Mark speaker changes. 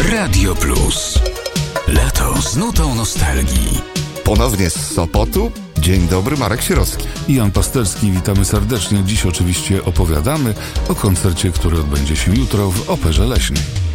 Speaker 1: Radio Plus. Lato z nutą nostalgii.
Speaker 2: Ponownie z Sopotu. Dzień dobry, Marek Sierowski.
Speaker 3: I Jan Pasterski, witamy serdecznie. Dziś oczywiście opowiadamy o koncercie, który odbędzie się jutro w Operze Leśnej.